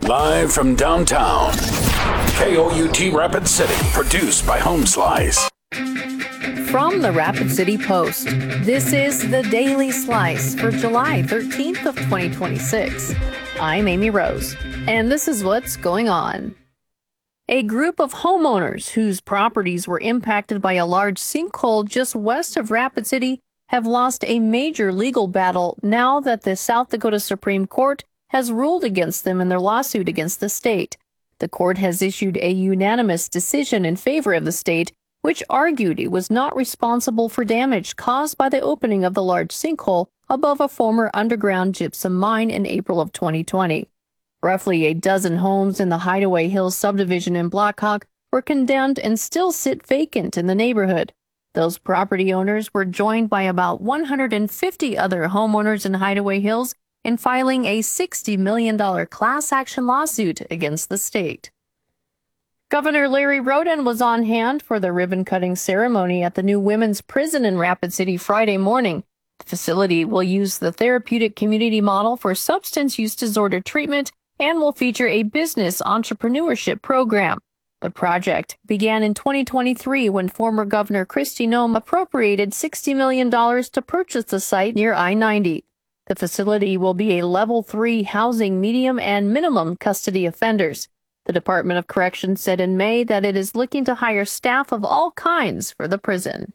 Live from downtown, KOUT Rapid City, produced by Home Slice. From the Rapid City Post, this is the Daily Slice for July 13th of 2026. I'm Amy Rose, and this is what's going on. A group of homeowners whose properties were impacted by a large sinkhole just west of Rapid City have lost a major legal battle now that the South Dakota Supreme Court has ruled against them in their lawsuit against the state. The court has issued a unanimous decision in favor of the state, which argued it was not responsible for damage caused by the opening of the large sinkhole above a former underground gypsum mine in April of 2020. Roughly a dozen homes in the Hideaway Hills subdivision in Blackhawk were condemned and still sit vacant in the neighborhood. Those property owners were joined by about 150 other homeowners in Hideaway Hills in filing a $60 million class action lawsuit against the state. Governor Larry Roden was on hand for the ribbon-cutting ceremony at the new women's prison in Rapid City Friday morning. The facility will use the therapeutic community model for substance use disorder treatment and will feature a business entrepreneurship program. The project began in 2023 when former Governor Kristi Noem appropriated $60 million to purchase the site near I-90. The facility will be a Level 3 housing medium and minimum custody offenders. The Department of Corrections said in May that it is looking to hire staff of all kinds for the prison.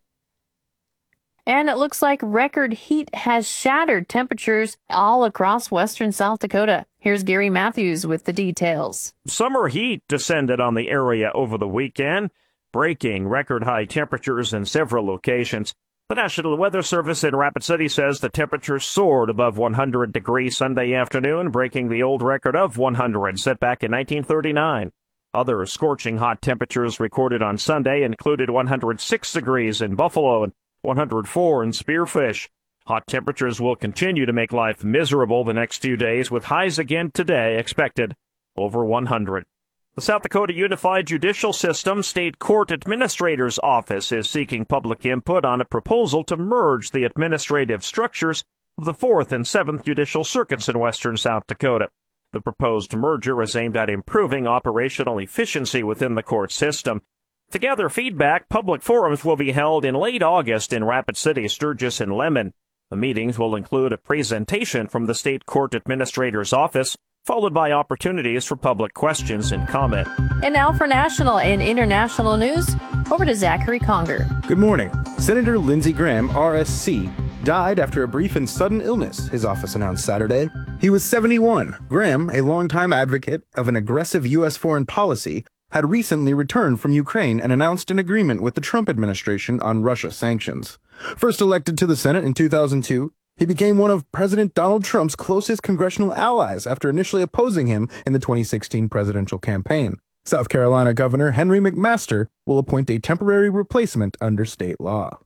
And it looks like record heat has shattered temperatures all across western South Dakota. Here's Gary Matthews with the details. Summer heat descended on the area over the weekend, breaking record high temperatures in several locations. The National Weather Service in Rapid City says the temperature soared above 100 degrees Sunday afternoon, breaking the old record of 100 set back in 1939. Other scorching hot temperatures recorded on Sunday included 106 degrees in Buffalo and 104 in Spearfish. Hot temperatures will continue to make life miserable the next few days, with highs again today expected over 100. The South Dakota Unified Judicial System State Court Administrator's Office is seeking public input on a proposal to merge the administrative structures of the 4th and 7th Judicial Circuits in western South Dakota. The proposed merger is aimed at improving operational efficiency within the court system. To gather feedback, public forums will be held in late August in Rapid City, Sturgis, and Lemon. The meetings will include a presentation from the State Court Administrator's Office, followed by opportunities for public questions and comment. And now for national and international news, over to Zachary Conger. Good morning. Senator Lindsey Graham, RSC, died after a brief and sudden illness, his office announced Saturday. He was 71. Graham, a longtime advocate of an aggressive U.S. foreign policy, had recently returned from Ukraine and announced an agreement with the Trump administration on Russia sanctions. First elected to the Senate in 2002, he became one of President Donald Trump's closest congressional allies after initially opposing him in the 2016 presidential campaign. South Carolina Governor Henry McMaster will appoint a temporary replacement under state law.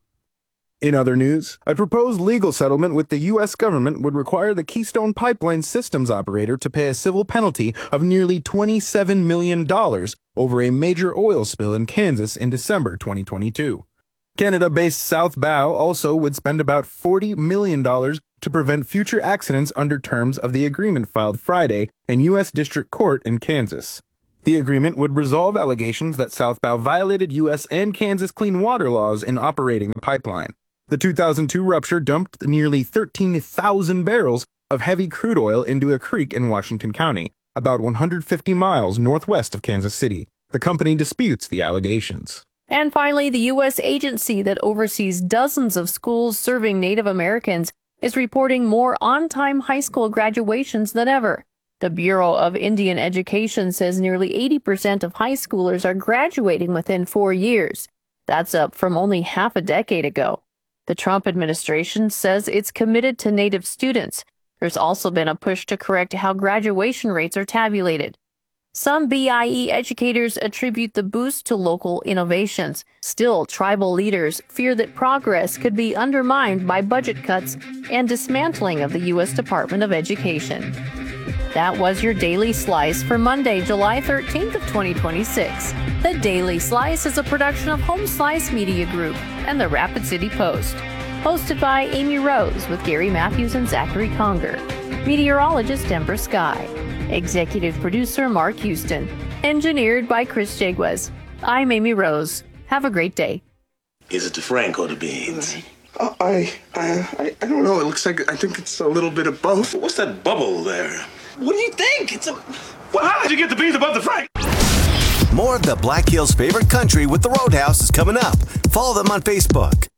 In other news, a proposed legal settlement with the U.S. government would require the Keystone Pipeline systems operator to pay a civil penalty of nearly $27 million over a major oil spill in Kansas in December 2022. Canada-based South Bow also would spend about $40 million to prevent future accidents under terms of the agreement filed Friday in U.S. District Court in Kansas. The agreement would resolve allegations that South Bow violated U.S. and Kansas clean water laws in operating the pipeline. The 2002 rupture dumped nearly 13,000 barrels of heavy crude oil into a creek in Washington County, about 150 miles northwest of Kansas City. The company disputes the allegations. And finally, the U.S. agency that oversees dozens of schools serving Native Americans is reporting more on-time high school graduations than ever. The Bureau of Indian Education says nearly 80% of high schoolers are graduating within 4 years. That's up from only half a decade ago. The Trump administration says it's committed to Native students. There's also been a push to correct how graduation rates are tabulated. Some BIE educators attribute the boost to local innovations. Still, tribal leaders fear that progress could be undermined by budget cuts and dismantling of the U.S. Department of Education. That was your Daily Slice for Monday, July 13th of 2026. The Daily Slice is a production of Home Slice Media Group and the Rapid City Post. Hosted by Amy Rose with Gary Matthews and Zachary Conger. Meteorologist Denver Sky. Executive producer Mark Houston. Engineered by Chris Jaguez. I'm Amy Rose. Have a great day. Is it the Frank or the beans? I don't know. It looks like I think it's a little bit of both. What's that bubble there? What do you think? Well, how did you get the beans above the Frank? More of the Black Hills' favorite country with the Roadhouse is coming up. Follow them on Facebook.